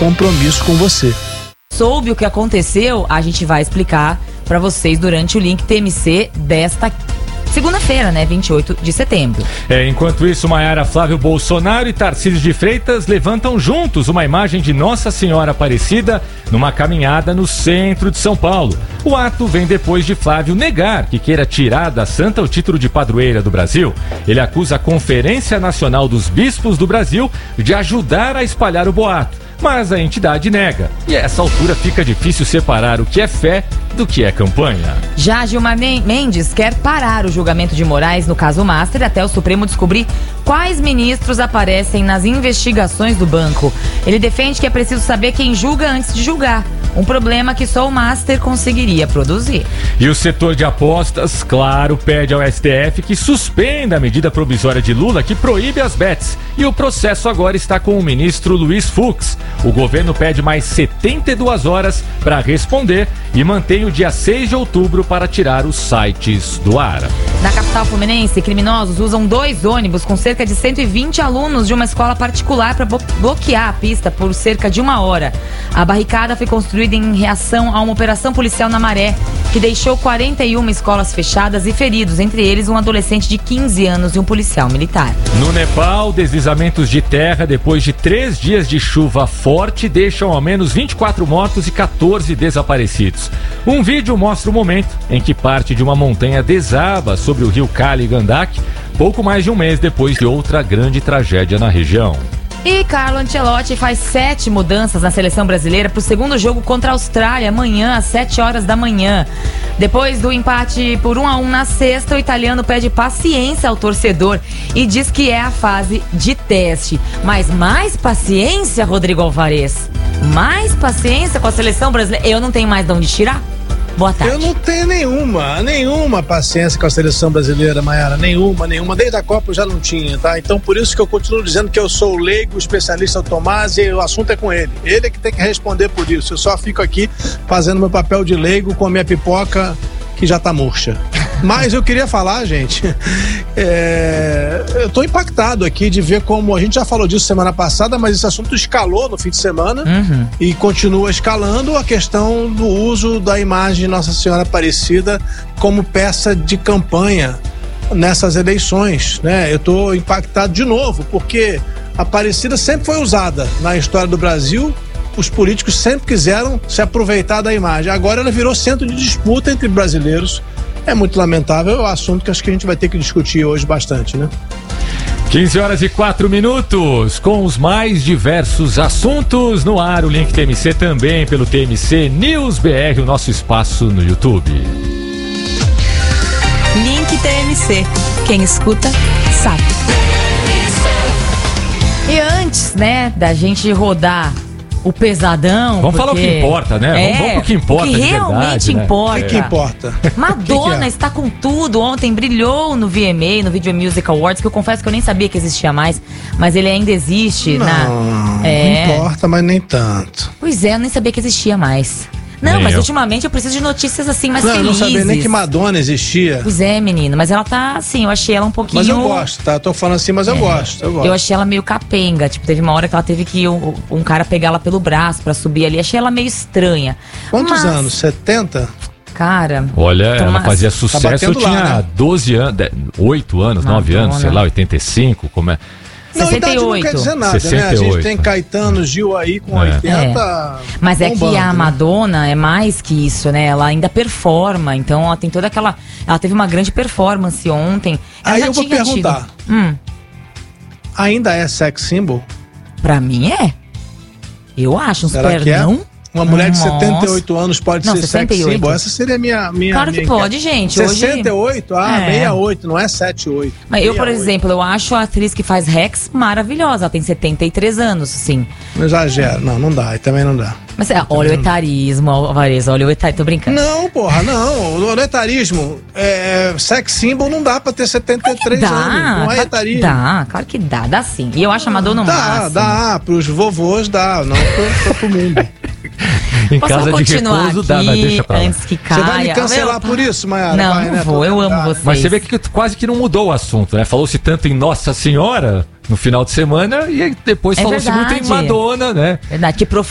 compromisso com você. Soube o que aconteceu, a gente vai explicar para vocês durante o Link TMC desta segunda-feira, né? 28 de setembro. Enquanto isso, Maiara, Flávio Bolsonaro e Tarcísio de Freitas levantam juntos uma imagem de Nossa Senhora Aparecida numa caminhada no centro de São Paulo. O ato vem depois de Flávio negar que queira tirar da santa o título de padroeira do Brasil. Ele acusa a Conferência Nacional dos Bispos do Brasil de ajudar a espalhar o boato. Mas a entidade nega. E a essa altura fica difícil separar o que é fé do que é campanha. Já Gilmar Mendes quer parar o julgamento de Moraes no caso Master até o Supremo descobrir quais ministros aparecem nas investigações do banco. Ele defende que é preciso saber quem julga antes de julgar. Um problema que só o Master conseguiria produzir. E o setor de apostas, claro, pede ao STF que suspenda a medida provisória de Lula que proíbe as bets. E o processo agora está com o ministro Luiz Fux. O governo pede mais 72 horas para responder e mantém o dia 6 de outubro para tirar os sites do ar. Na capital fluminense, criminosos usam 2 ônibus com cerca de 120 alunos de uma escola particular para bloquear a pista por cerca de 1 hora. A barricada foi construída em reação a uma operação policial na Maré, que deixou 41 escolas fechadas e feridos, entre eles um adolescente de 15 anos e um policial militar. No Nepal, deslizamentos de terra depois de 3 dias de chuva forte deixam ao menos 24 mortos e 14 desaparecidos. Um vídeo mostra o momento em que parte de uma montanha desaba sobre o rio Kali Gandak, pouco mais de um mês depois de outra grande tragédia na região. E Carlo Ancelotti faz 7 mudanças na seleção brasileira para o segundo jogo contra a Austrália, amanhã às 7 horas da manhã. Depois do empate por 1-1 na sexta, o italiano pede paciência ao torcedor e diz que é a fase de teste. Mas mais paciência, Rodrigo Alvarez? Mais paciência com a seleção brasileira? Eu não tenho mais de onde tirar. Boa tarde. Eu não tenho nenhuma paciência com a seleção brasileira, Maiara, nenhuma, desde a Copa eu já não tinha, tá? Então por isso que eu continuo dizendo que eu sou o leigo, o especialista o Tomás, e o assunto é com ele é que tem que responder por isso, eu só fico aqui fazendo meu papel de leigo com a minha pipoca que já tá murcha. Mas eu queria falar, gente, eu tô impactado aqui de ver como, a gente já falou disso semana passada, mas esse assunto escalou no fim de semana e continua escalando a questão do uso da imagem de Nossa Senhora Aparecida como peça de campanha nessas eleições, né? Eu tô impactado de novo, porque a Aparecida sempre foi usada na história do Brasil. Os políticos sempre quiseram se aproveitar da imagem. Agora ela virou centro de disputa entre brasileiros. É muito lamentável, é um assunto que acho que a gente vai ter que discutir hoje bastante, né? 15h04, com os mais diversos assuntos no ar, o Link TMC também pelo TMC News BR, o nosso espaço no YouTube. Link TMC, quem escuta sabe. E antes, né, da gente rodar o pesadão. Vamos falar o que importa, né? Vamos pro que importa. O que realmente verdade, importa. Né? O que importa? Madonna está com tudo. Ontem brilhou no VMA, no Video Music Awards, que eu confesso que eu nem sabia que existia mais, mas ele ainda existe. Não importa, mas nem tanto. Pois é, eu nem sabia que existia mais. Não, mas ultimamente eu preciso de notícias assim mais felizes. Eu não sabia nem que Madonna existia. Pois é, menino, mas ela tá assim, eu achei ela um pouquinho... Mas eu gosto, tá? Tô falando assim, mas eu gosto. Eu achei ela meio capenga, tipo, teve uma hora que ela teve que um cara pegar ela pelo braço pra subir ali, achei ela meio estranha. Quantos anos? 70? Cara... Olha, ela fazia sucesso, eu tinha lá, né? 12 anos, 8 anos, 9 anos, sei lá, 85, como é... Não, 68. idade não quer dizer nada, 68. Né? A gente tem Caetano, Gil aí com 80. Mas bombando, é que a né? Madonna é mais que isso, né? Ela ainda performa, então ela tem toda aquela... Ela teve uma grande performance ontem. Ela aí eu vou perguntar. Ainda é sex symbol? Pra mim é. Eu acho, Será que é? Uma mulher de 78 anos pode ser 68. sex symbol? Essa seria a minha... Claro que pode, gente. 68? Hoje... 68, não é 78. Mas 68. Eu, por exemplo, eu acho a atriz que faz Rex maravilhosa. Ela tem 73 anos, sim. Não exagera. Não dá. Aí também não dá. Mas olha o etarismo, Alvarez, olha o etarismo. Tô brincando. Não, porra, não. O etarismo, sex symbol não dá pra ter 73 anos. Não é etarismo. Dá, claro que dá sim. E eu acho a Madonna máximo. Dá, pros vovôs dá, não pro mundo. Em casa de repouso dá, mas deixa pra lá. Antes que caia. Você vai me cancelar por isso, Maiara? Não vou, eu amo vocês. Mas você vê que quase que não mudou o assunto, né? Falou-se tanto em Nossa Senhora no final de semana e depois falou-se muito em Madonna, né? Verdade, que